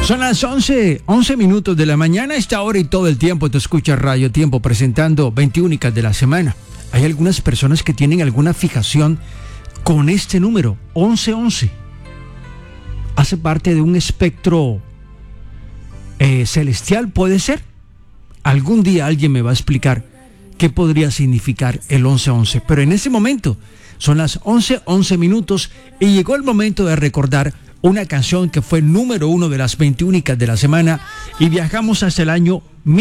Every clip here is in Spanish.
Son las 11 minutos de la mañana. A esta hora y todo el tiempo te escuchas Radio Tiempo presentando 20 únicas de la semana. Hay algunas personas que tienen alguna fijación con este número, 1111. Hace parte de un espectro celestial, ¿puede ser? Algún día alguien me va a explicar qué podría significar el 1111. Pero en ese momento son las 11 minutos y llegó el momento de recordar una canción que fue número 1 de las 20 únicas de la semana, y viajamos hasta el año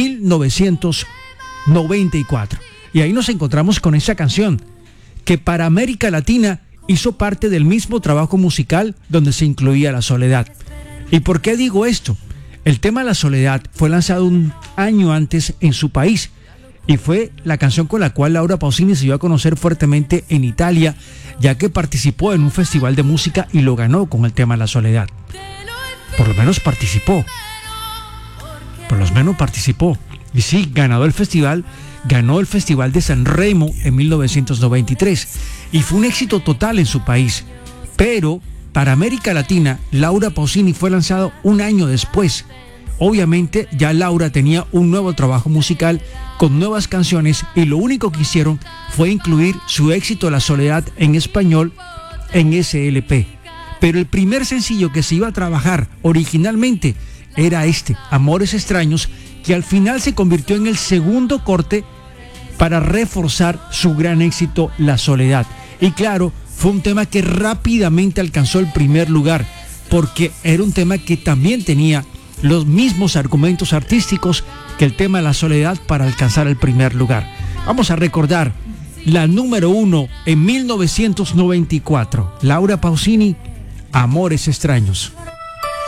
1994. Y ahí nos encontramos con esa canción que para América Latina hizo parte del mismo trabajo musical donde se incluía La Soledad. ¿Y por qué digo esto? El tema La Soledad fue lanzado un año antes en su país y fue la canción con la cual Laura Pausini se dio a conocer fuertemente en Italia, ya que participó en un festival de música y lo ganó con el tema La Soledad. Por lo menos participó. Y sí, ganó el festival de San Remo en 1993 y fue un éxito total en su país. Pero para América Latina, Laura Pausini fue lanzado un año después. Obviamente ya Laura tenía un nuevo trabajo musical con nuevas canciones y lo único que hicieron fue incluir su éxito La Soledad en español en ese LP. Pero el primer sencillo que se iba a trabajar originalmente era este, Amores Extraños, que al final se convirtió en el segundo corte para reforzar su gran éxito La Soledad. Y claro, fue un tema que rápidamente alcanzó el primer lugar, porque era un tema que también tenía los mismos argumentos artísticos que el tema La Soledad para alcanzar el primer lugar. Vamos a recordar la número 1 en 1994, Laura Pausini, Amores Extraños.